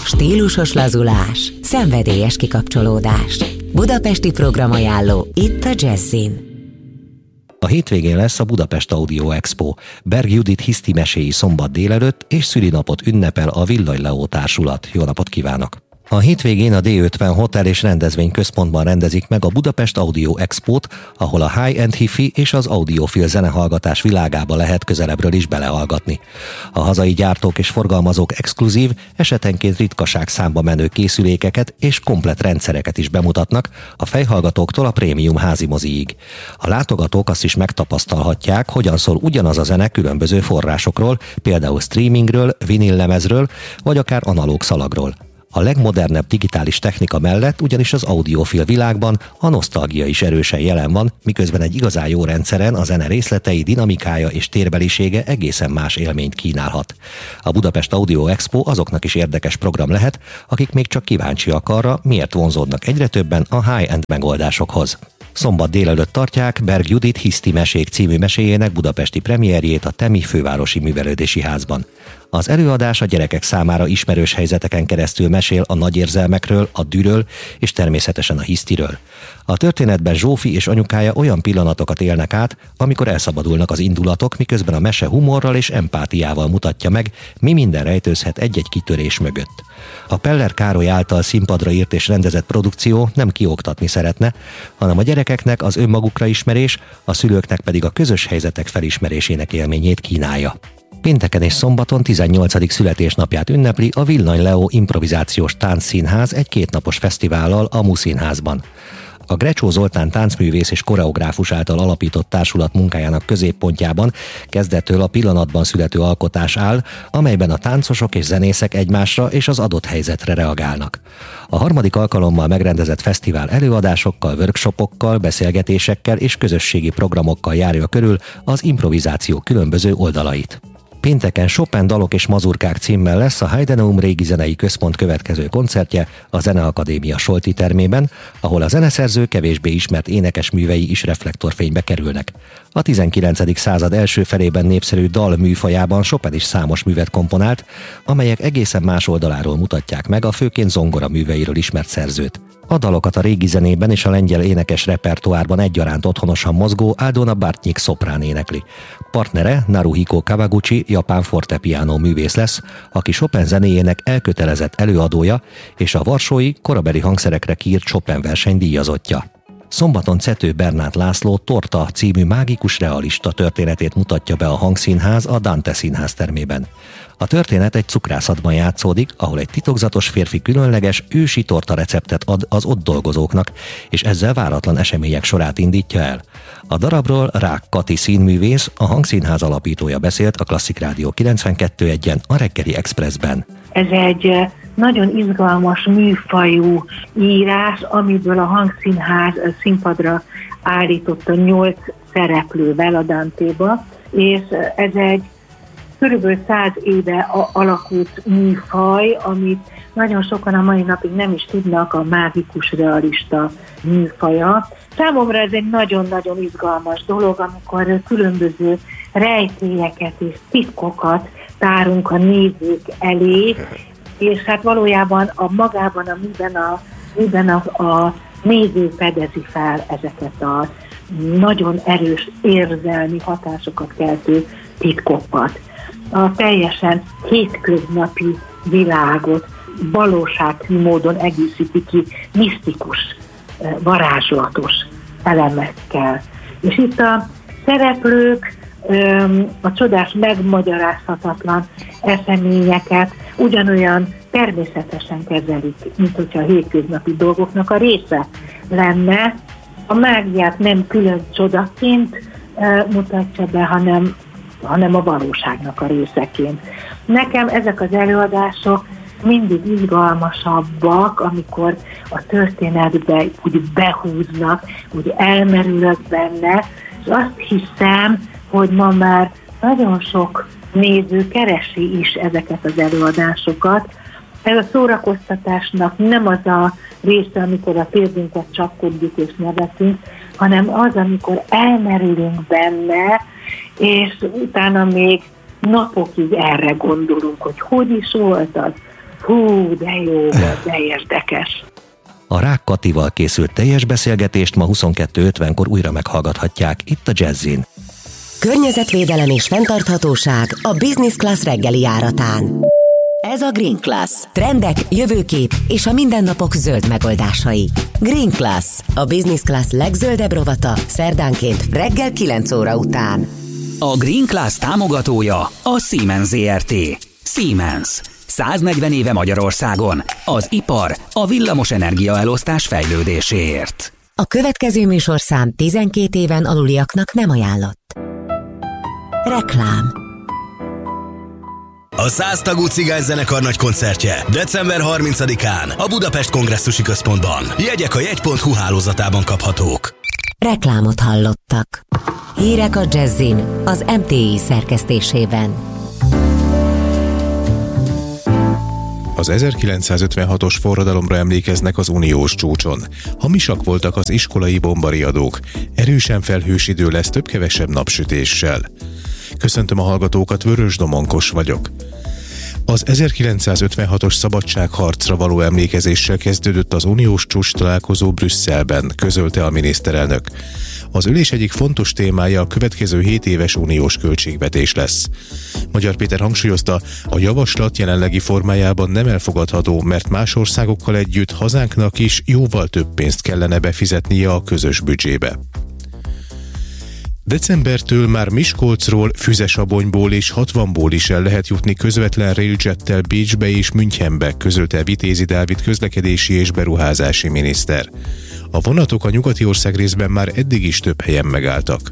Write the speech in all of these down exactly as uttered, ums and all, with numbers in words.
Stílusos lazulás, szenvedélyes kikapcsolódás. Budapesti programajánló itt a Jazzin. A hétvégén lesz a Budapest Audio Expo. Berg Judit hiszti meséi szombat délelőtt és szülinapot ünnepel a Villany Leó Társulat. Jó napot kívánok! A hétvégén a dé ötven Hotel és Rendezvényközpontban rendezik meg a Budapest Audio Expót, ahol a high-end hifi és az audiofil zenehallgatás világába lehet közelebbről is belehallgatni. A hazai gyártók és forgalmazók exkluzív, esetenként ritkaság számba menő készülékeket és komplett rendszereket is bemutatnak, a fejhallgatóktól a prémium házimoziig. A látogatók azt is megtapasztalhatják, hogyan szól ugyanaz a zene különböző forrásokról, például streamingről, vinillemezről, vagy akár analóg szalagról. A legmodernebb digitális technika mellett ugyanis az audiofil világban a nosztalgia is erősen jelen van, miközben egy igazán jó rendszeren a zene részletei, dinamikája és térbelisége egészen más élményt kínálhat. A Budapest Audio Expo azoknak is érdekes program lehet, akik még csak kíváncsiak arra, miért vonzódnak egyre többen a high-end megoldásokhoz. Szombat délelőtt tartják Berg Judit hiszti mesék című meséjének budapesti premierjét a Temi Fővárosi Művelődési Házban. Az előadás a gyerekek számára ismerős helyzeteken keresztül mesél a nagy érzelmekről, a dűről és természetesen a hisztiről. A történetben Zsófi és anyukája olyan pillanatokat élnek át, amikor elszabadulnak az indulatok, miközben a mese humorral és empátiával mutatja meg, mi minden rejtőzhet egy-egy kitörés mögött. A Peller Károly által színpadra írt és rendezett produkció nem kioktatni szeretne, hanem a gyerekeknek az önmagukra ismerés, a szülőknek pedig a közös helyzetek felismerésének élményét kínálja. Pénteken és szombaton tizennyolcadik születésnapját ünnepli a Villany Leó Improvizációs Táncszínház egy kétnapos fesztivállal a Muszínházban. A Grecsó Zoltán táncművész és koreográfus által alapított társulat munkájának középpontjában kezdettől a pillanatban születő alkotás áll, amelyben a táncosok és zenészek egymásra és az adott helyzetre reagálnak. A harmadik alkalommal megrendezett fesztivál előadásokkal, workshopokkal, beszélgetésekkel és közösségi programokkal járja körül az improvizáció különböző oldalait. Pénteken Chopin dalok és mazurkák címmel lesz a Heideneum Régi Zenei Központ következő koncertje a Zeneakadémia Solti termében, ahol a zeneszerző kevésbé ismert énekes művei is reflektorfénybe kerülnek. A tizenkilencedik század első felében népszerű dal műfajában Chopin is számos művet komponált, amelyek egészen más oldaláról mutatják meg a főként zongora műveiről ismert szerzőt. A dalokat a régi zenében és a lengyel énekes repertoárban egyaránt otthonosan mozgó Aldona Bartnyik szoprán énekli. Partnere Naruhiko Kawaguchi japán fortepiano művész lesz, aki Chopin zenéjének elkötelezett előadója és a varsói korabeli hangszerekre kiírt Chopin verseny díjazottja. Szombaton Cető Bernát László Torta című mágikus realista történetét mutatja be a Hangszínház a Dante Színház termében. A történet egy cukrászatban játszódik, ahol egy titokzatos férfi különleges, ősi torta receptet ad az ott dolgozóknak, és ezzel váratlan események sorát indítja el. A darabról Rák Kati színművész, a Hangszínház alapítója beszélt a Klasszik Rádió kilencvenkettő egyen a Reggeli Expressben. Ez egy nagyon izgalmas műfajú írás, amiből a Hangszínház színpadra állította nyolc szereplővel a Dantéba, és ez egy körülbelül száz éve alakult műfaj, amit nagyon sokan a mai napig nem is tudnak, a mágikus realista műfaja. Számomra ez egy nagyon-nagyon izgalmas dolog, amikor különböző rejtélyeket és titkokat tárunk a nézők elé, és hát valójában a magában a műben a, műben a, a néző fedezi fel ezeket a nagyon erős érzelmi hatásokat keltő titkokat. A teljesen hétköznapi világot valósághű módon egészíti ki misztikus, varázslatos elemekkel. És itt a szereplők a csodás, megmagyarázhatatlan eseményeket ugyanolyan természetesen kezelik, mint hogyha a hétköznapi dolgoknak a része lenne. A mágiát nem külön csodaként mutatja be, hanem hanem a valóságnak a részeként. Nekem ezek az előadások mindig izgalmasabbak, amikor a történetbe úgy behúznak, úgy elmerülök benne, és azt hiszem, hogy ma már nagyon sok néző keresi is ezeket az előadásokat. Ez a szórakoztatásnak nem az a része, amikor a térdünket csapkodjuk és nevetünk, hanem az, amikor elmerülünk benne, és utána még napokig erre gondolunk, hogy hogy is volt az, Hú, de jó volt, de érdekes. A Rák Katival készült teljes beszélgetést ma huszonkettő ötvenkor újra meghallgathatják itt a Jazzin. Környezetvédelem és fenntarthatóság a Business Class reggeli járatán. Ez a Green Class. Trendek, jövőkép és a mindennapok zöld megoldásai. Green Class, a Business Class legzöldebb rovata szerdánként reggel kilenc óra után. A Green Class támogatója a Siemens zé er té. Siemens. száznegyven éve Magyarországon. Az ipar a villamos energiaelosztás fejlődéséért. A következő műsorszám tizenkét éven aluliaknak nem ajánlott. Reklám. A száz tagú cigányzenekar nagy koncertje december harmincadikán a Budapest Kongresszusi Központban. Jegyek a jegy pont hu hálózatában kaphatók. Reklámot hallottak. Hírek a Jazzin az em té i szerkesztésében. Az ezerkilencszázötvenhatos forradalomra emlékeznek az uniós csúcson. Hamisak voltak az iskolai bombariadók. Erősen felhős idő lesz több-kevesebb napsütéssel. Köszöntöm a hallgatókat, Vörös Domonkos vagyok. Az ezerkilencszázötvenhatos szabadságharcra való emlékezéssel kezdődött az uniós csúcs találkozó Brüsszelben, közölte a miniszterelnök. Az ülés egyik fontos témája a következő hét éves uniós költségvetés lesz. Magyar Péter hangsúlyozta, a javaslat jelenlegi formájában nem elfogadható, mert más országokkal együtt hazánknak is jóval több pénzt kellene befizetnie a közös büdzsébe. Decembertől már Miskolcról, Füzesabonyból és hatvanból is el lehet jutni közvetlen railjettel Bécsbe és Münchenbe, közölte Vitézi Dávid közlekedési és beruházási miniszter. A vonatok a nyugati országrészben már eddig is több helyen megálltak.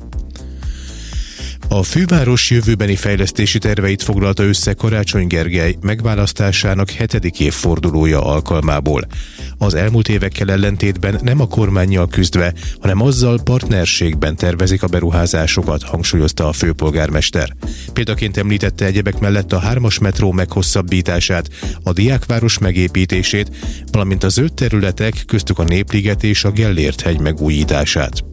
A főváros jövőbeni fejlesztési terveit foglalta össze Karácsony Gergely megválasztásának hetedik évfordulója alkalmából. Az elmúlt évekkel ellentétben nem a kormánnyal küzdve, hanem azzal partnerségben tervezik a beruházásokat, hangsúlyozta a főpolgármester. Példaként említette egyebek mellett a hármas metró meghosszabbítását, a Diákváros megépítését, valamint a zöld területek, köztük a Népliget és a Gellért-hegy megújítását.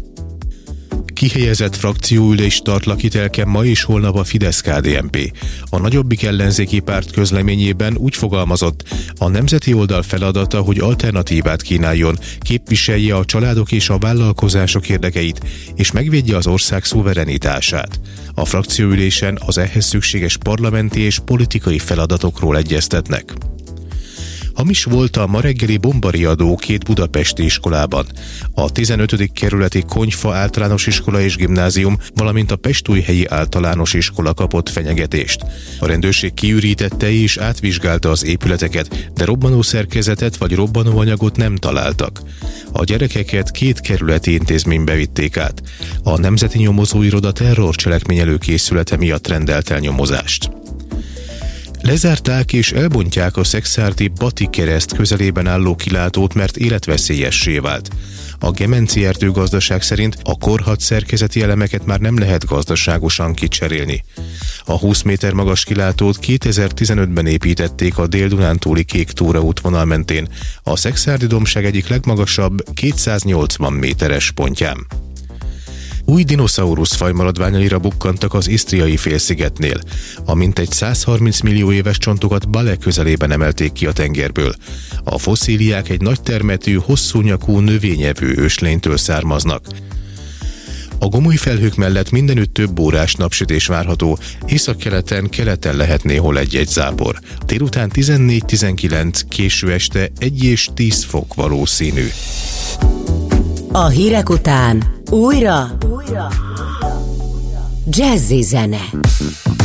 Kihelyezett frakcióülést tart Lakitelken ma és holnap a Fidesz-ká dé en pé. A nagyobbik ellenzéki párt közleményében úgy fogalmazott, a nemzeti oldal feladata, hogy alternatívát kínáljon, képviselje a családok és a vállalkozások érdekeit, és megvédje az ország szuverenitását. A frakcióülésen az ehhez szükséges parlamenti és politikai feladatokról egyeztetnek. Hamis volt a ma reggeli bombariadó két budapesti iskolában. A tizenötödik kerületi Konyfa általános iskola és gimnázium, valamint a Pestújhelyi általános iskola kapott fenyegetést. A rendőrség kiürítette és átvizsgálta az épületeket, de robbanószerkezetet vagy robbanóanyagot nem találtak. A gyerekeket két kerületi intézménybe vitték át. A Nemzeti Nyomozóiroda terrorcselekmény előkészülete miatt rendelt el nyomozást. Lezárták és elbontják a szekszárdi Bati kereszt közelében álló kilátót, mert életveszélyessé vált. A Gemenci erdőgazdaság szerint a korhadt szerkezeti elemeket már nem lehet gazdaságosan kicserélni. A húsz méter magas kilátót kétezer-tizenötben építették a Dél-Dunántúli Kék Túra útvonal mentén, a szekszárdi dombság egyik legmagasabb kétszáznyolcvan méteres pontján. Új dinoszaurusz faj maradványaira bukkantak az Isztriai félszigetnél. A mintegy százharminc millió éves csontokat Bale közelében emelték ki a tengerből. A fosszíliák egy nagy termetű, hosszú nyakú növényevő őslénytől származnak. A gomoly felhők mellett mindenütt több órás napsütés várható, északkeleten, keleten lehet néhol egy-egy zápor. Délután tizennégy-tizenkilenc, késő este egy és tíz fok valószínű. A hírek után újra, újra. Jazzy zene.